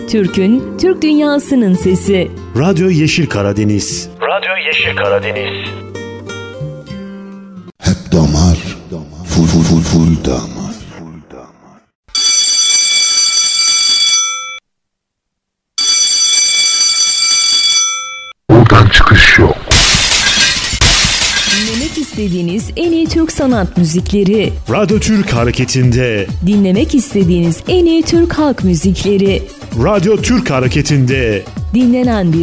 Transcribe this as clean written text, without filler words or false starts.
Türk'ün, Türk dünyasının sesi. Radyo Yeşil Karadeniz. Radyo Yeşil Karadeniz. Hep damar, full damar. Buradan çıkış yok. Dinlemek istediğiniz en iyi Türk sanat müzikleri. Radyo Türk Hareketi'nde. Dinlemek istediğiniz en iyi Türk halk müzikleri. Radyo Türk Hareketi'nde. Dinlenen bir